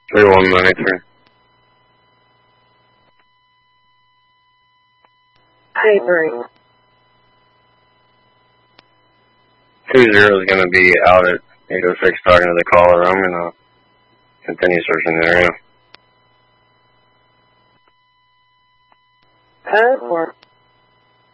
31 monitor. Hey, 3. 20 is going to be out at 806 talking to the caller. I'm going to continue searching the area. 4.